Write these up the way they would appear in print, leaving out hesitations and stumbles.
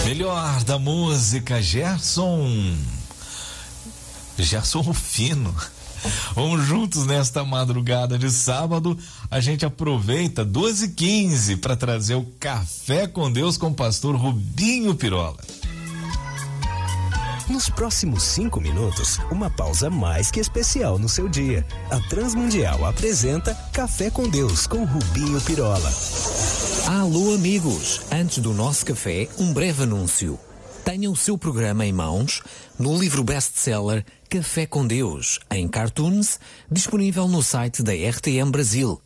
Melhor da música, Gerson Rufino. Vamos juntos nesta madrugada de sábado. A gente aproveita 12h15 para trazer o Café com Deus com o pastor Rubinho Pirola. Nos próximos 5 minutos, uma pausa mais que especial no seu dia. A Transmundial apresenta Café com Deus com Rubinho Pirola. Alô amigos, antes do nosso café, um breve anúncio. Tenha o seu programa em mãos no livro best-seller Café com Deus, em cartoons, disponível no site da RTM Brasil,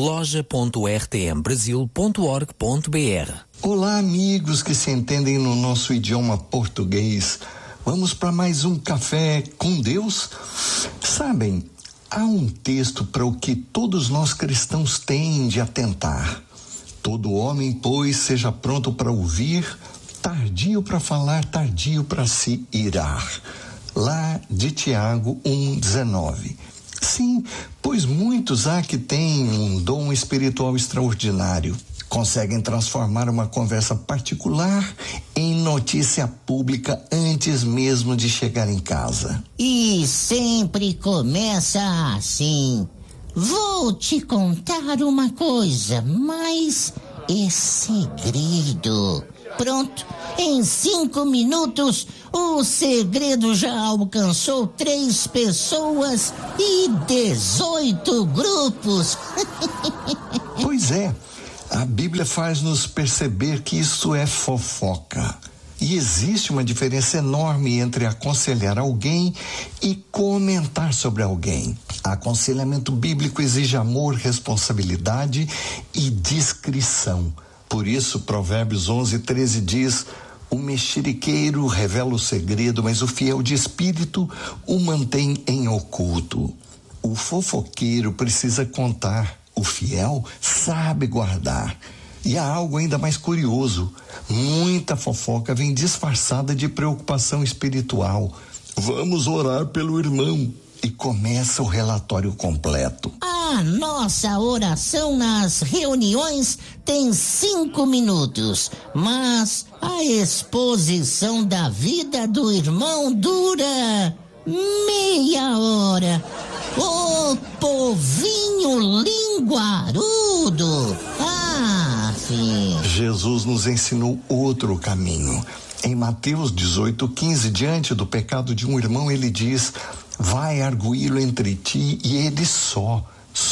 loja.rtmbrasil.org.br. Olá amigos que se entendem no nosso idioma português. Vamos para mais um Café com Deus? Sabem, há um texto para o que todos nós cristãos têm de atentar. Todo homem, pois, seja pronto para ouvir, tardio para falar, tardio para se irar. Lá de Tiago 1:19. Sim, pois muitos há que têm um dom espiritual extraordinário. Conseguem transformar uma conversa particular em notícia pública antes mesmo de chegar em casa. E sempre começa assim. Vou te contar uma coisa, mas é segredo. Pronto, em 5 minutos, o segredo já alcançou 3 pessoas e 18 grupos. Pois é, a Bíblia faz-nos perceber que isso é fofoca. E existe uma diferença enorme entre aconselhar alguém e comentar sobre alguém. Aconselhamento bíblico exige amor, responsabilidade e discrição. Por isso, Provérbios 11:13 diz: o mexeriqueiro revela o segredo, mas o fiel de espírito o mantém em oculto. O fofoqueiro precisa contar, o fiel sabe guardar. E há algo ainda mais curioso: muita fofoca vem disfarçada de preocupação espiritual. Vamos orar pelo irmão. E começa o relatório completo. A nossa oração nas reuniões tem 5 minutos, mas a exposição da vida do irmão dura meia hora. Ô povinho linguarudo! Ah, filho. Jesus nos ensinou outro caminho. Em Mateus 18:15, diante do pecado de um irmão, ele diz: vai arguí-lo entre ti e ele só.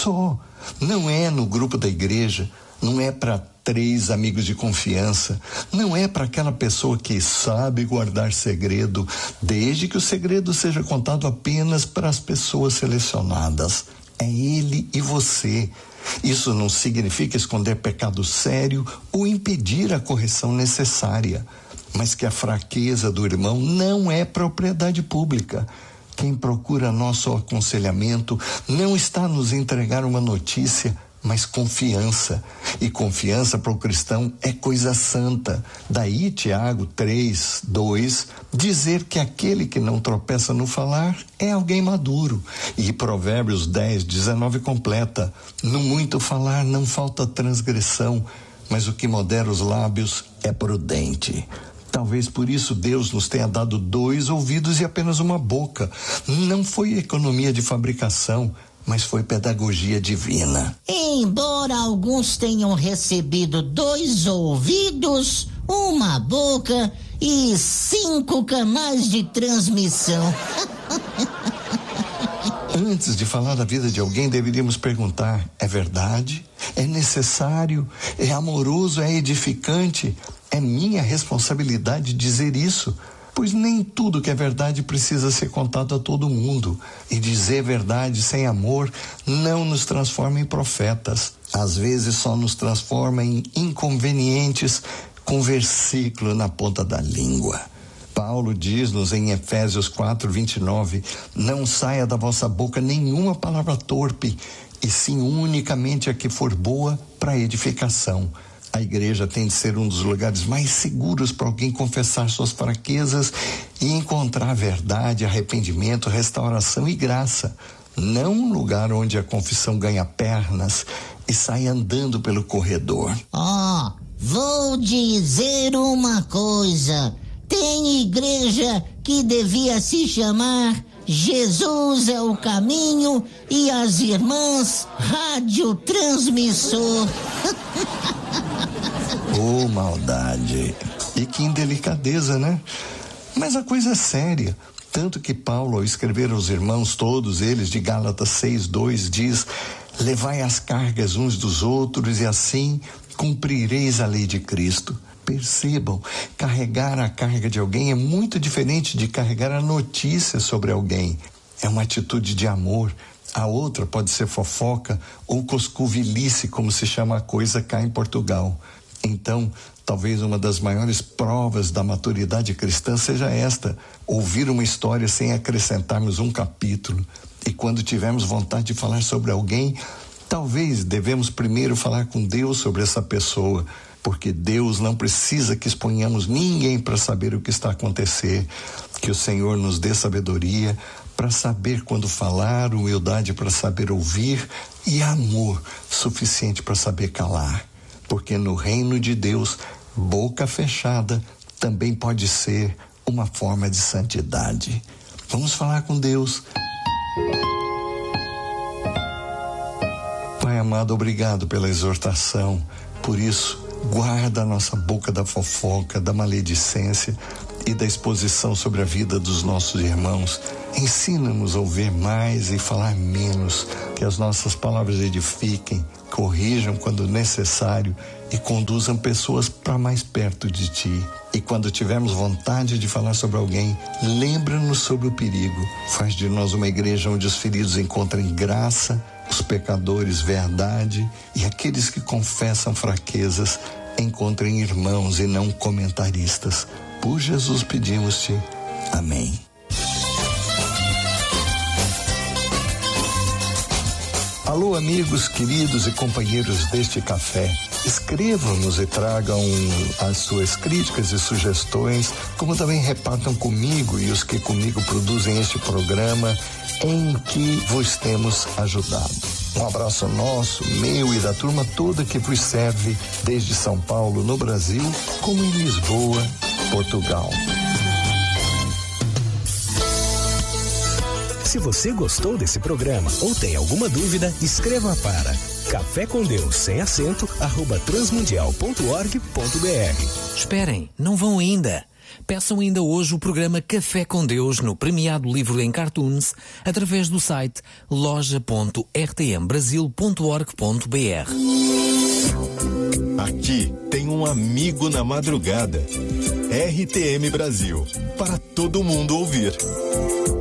Não é no grupo da igreja, não é para 3 amigos de confiança, não é para aquela pessoa que sabe guardar segredo, desde que o segredo seja contado apenas para as pessoas selecionadas. É ele e você. Isso não significa esconder pecado sério ou impedir a correção necessária, mas que a fraqueza do irmão não é propriedade pública. Quem procura nosso aconselhamento não está a nos entregar uma notícia, mas confiança. E confiança para o cristão é coisa santa. Daí Tiago 3:2 dizer que aquele que não tropeça no falar é alguém maduro. E Provérbios 10:19 completa: no muito falar não falta transgressão, mas o que modera os lábios é prudente. Talvez por isso Deus nos tenha dado 2 ouvidos e apenas uma boca. Não foi economia de fabricação, mas foi pedagogia divina. Embora alguns tenham recebido 2 ouvidos, uma boca e 5 canais de transmissão. Antes de falar da vida de alguém, deveríamos perguntar: é verdade? É necessário? É amoroso? É edificante? É minha responsabilidade dizer isso? Pois nem tudo que é verdade precisa ser contado a todo mundo. E dizer verdade sem amor não nos transforma em profetas. Às vezes só nos transforma em inconvenientes com versículo na ponta da língua. Paulo diz-nos em Efésios 4:29, não saia da vossa boca nenhuma palavra torpe, e sim unicamente a que for boa para edificação. A igreja tem de ser um dos lugares mais seguros para alguém confessar suas fraquezas e encontrar verdade, arrependimento, restauração e graça. Não um lugar onde a confissão ganha pernas e sai andando pelo corredor. Vou dizer uma coisa. Tem igreja que devia se chamar Jesus é o Caminho e as Irmãs Rádio Transmissor. Oh, maldade. E que indelicadeza, né? Mas a coisa é séria. Tanto que Paulo, ao escrever aos irmãos, todos eles, de Gálatas 6:2, diz: levai as cargas uns dos outros e assim cumprireis a lei de Cristo. Percebam, carregar a carga de alguém é muito diferente de carregar a notícia sobre alguém. É uma atitude de amor. A outra pode ser fofoca ou coscuvilice, como se chama a coisa cá em Portugal. Então, talvez uma das maiores provas da maturidade cristã seja esta: ouvir uma história sem acrescentarmos um capítulo. E quando tivermos vontade de falar sobre alguém, talvez devemos primeiro falar com Deus sobre essa pessoa, porque Deus não precisa que exponhamos ninguém para saber o que está a acontecer. Que o Senhor nos dê sabedoria para saber quando falar, humildade para saber ouvir e amor suficiente para saber calar. Porque no reino de Deus, boca fechada também pode ser uma forma de santidade. Vamos falar com Deus. Pai amado, obrigado pela exortação. Por isso, guarda a nossa boca da fofoca, da maledicência e da exposição sobre a vida dos nossos irmãos. Ensina-nos a ouvir mais e falar menos, que as nossas palavras edifiquem, corrijam quando necessário e conduzam pessoas para mais perto de Ti. E quando tivermos vontade de falar sobre alguém, lembra-nos sobre o perigo. Faz de nós uma igreja onde os feridos encontrem graça, os pecadores verdade e aqueles que confessam fraquezas encontrem irmãos e não comentaristas. Por Jesus pedimos-te. Amém. Alô, amigos, queridos e companheiros deste café. Escrevam-nos e tragam as suas críticas e sugestões, como também repartam comigo e os que comigo produzem este programa em que vos temos ajudado. Um abraço nosso, meu e da turma toda que vos serve desde São Paulo, no Brasil, como em Lisboa, Portugal. Se você gostou desse programa ou tem alguma dúvida, escreva para Café com Deus, sem acento, @transmundial.org.br. Esperem, não vão ainda. Peçam ainda hoje o programa Café com Deus no premiado livro em cartoons através do site loja.rtmbrasil.org.br. Aqui tem um amigo na madrugada. RTM Brasil, para todo mundo ouvir.